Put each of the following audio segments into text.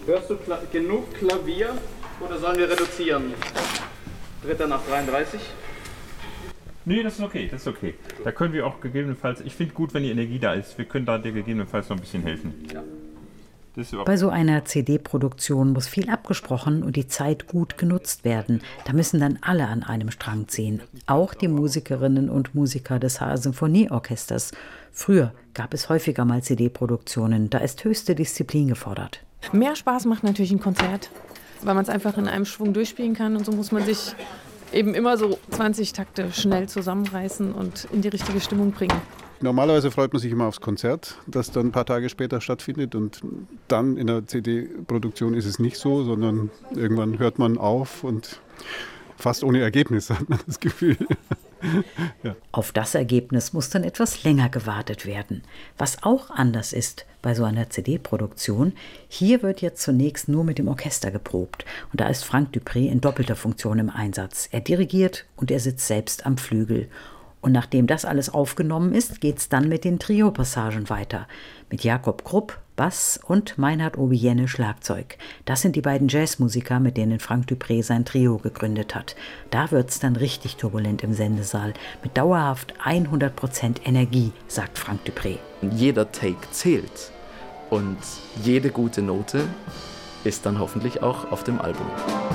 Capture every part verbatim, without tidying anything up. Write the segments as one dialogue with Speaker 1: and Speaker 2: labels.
Speaker 1: Hörst du Kla- genug Klavier oder sollen wir reduzieren? Dritter nach dreiunddreißig.
Speaker 2: Nee, das ist okay, das ist okay. Da können wir auch gegebenenfalls, ich finde gut, wenn die Energie da ist, wir können da dir gegebenenfalls noch ein bisschen helfen.
Speaker 1: Ja.
Speaker 3: Bei so einer C D-Produktion muss viel abgesprochen und die Zeit gut genutzt werden. Da müssen dann alle an einem Strang ziehen. Auch die Musikerinnen und Musiker des H R Sinfonieorchesters. Früher gab es häufiger mal C D-Produktionen. Da ist höchste Disziplin gefordert.
Speaker 4: Mehr Spaß macht natürlich ein Konzert, weil man es einfach in einem Schwung durchspielen kann. Und so muss man sich eben immer so zwanzig Takte schnell zusammenreißen und in die richtige Stimmung bringen.
Speaker 5: Normalerweise freut man sich immer aufs Konzert, das dann ein paar Tage später stattfindet. Und dann in der C D-Produktion ist es nicht so, sondern irgendwann hört man auf und fast ohne Ergebnis hat man das Gefühl. Ja.
Speaker 3: Auf das Ergebnis muss dann etwas länger gewartet werden. Was auch anders ist bei so einer C D-Produktion, hier wird jetzt zunächst nur mit dem Orchester geprobt. Und da ist Frank Dupré in doppelter Funktion im Einsatz. Er dirigiert und er sitzt selbst am Flügel. Und nachdem das alles aufgenommen ist, geht's dann mit den Trio-Passagen weiter. Mit Jakob Krupp, Bass und Meinhard Obiene, Schlagzeug. Das sind die beiden Jazzmusiker, mit denen Frank Dupré sein Trio gegründet hat. Da wird's dann richtig turbulent im Sendesaal. Mit dauerhaft hundert Prozent Energie, sagt Frank Dupré.
Speaker 6: Jeder Take zählt. Und jede gute Note ist dann hoffentlich auch auf dem Album.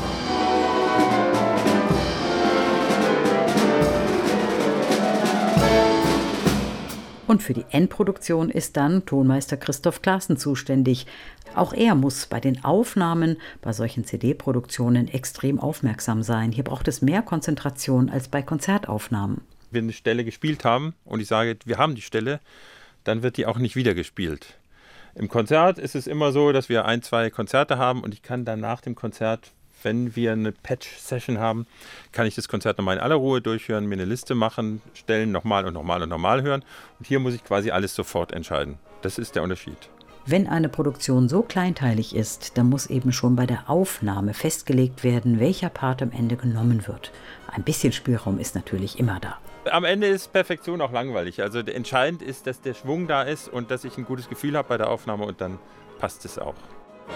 Speaker 3: Und für die Endproduktion ist dann Tonmeister Christoph Classen zuständig. Auch er muss bei den Aufnahmen bei solchen C D-Produktionen extrem aufmerksam sein. Hier braucht es mehr Konzentration als bei Konzertaufnahmen.
Speaker 2: Wenn wir eine Stelle gespielt haben und ich sage, wir haben die Stelle, dann wird die auch nicht wieder gespielt. Im Konzert ist es immer so, dass wir ein, zwei Konzerte haben und ich kann dann nach dem Konzert, wenn wir eine Patch-Session haben, kann ich das Konzert nochmal in aller Ruhe durchhören, mir eine Liste machen, stellen, nochmal und nochmal und nochmal hören. Und hier muss ich quasi alles sofort entscheiden. Das ist der Unterschied.
Speaker 3: Wenn eine Produktion so kleinteilig ist, dann muss eben schon bei der Aufnahme festgelegt werden, welcher Part am Ende genommen wird. Ein bisschen Spielraum ist natürlich immer da.
Speaker 2: Am Ende ist Perfektion auch langweilig. Also entscheidend ist, dass der Schwung da ist und dass ich ein gutes Gefühl habe bei der Aufnahme und dann passt es auch.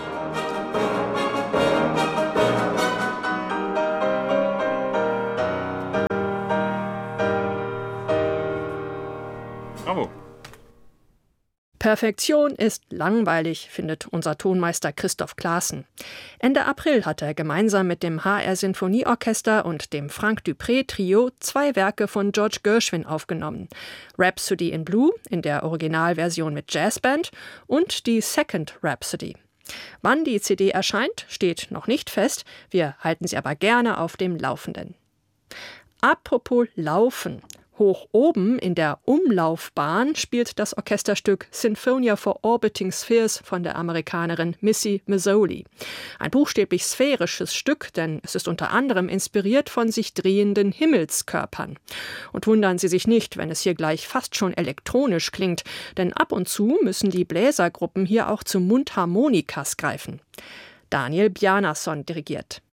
Speaker 2: Bravo.
Speaker 7: Perfektion ist langweilig, findet unser Tonmeister Christoph Classen. Ende April hat er gemeinsam mit dem H R Sinfonieorchester und dem Frank Dupré Trio zwei Werke von George Gershwin aufgenommen. Rhapsody in Blue in der Originalversion mit Jazzband und die Second Rhapsody. Wann die C D erscheint, steht noch nicht fest. Wir halten Sie aber gerne auf dem Laufenden. Apropos Laufen. Hoch oben in der Umlaufbahn spielt das Orchesterstück Sinfonia for Orbiting Spheres von der Amerikanerin Missy Mazzoli. Ein buchstäblich sphärisches Stück, denn es ist unter anderem inspiriert von sich drehenden Himmelskörpern. Und wundern Sie sich nicht, wenn es hier gleich fast schon elektronisch klingt, denn ab und zu müssen die Bläsergruppen hier auch zu Mundharmonikas greifen. Daniel Bjarnason dirigiert.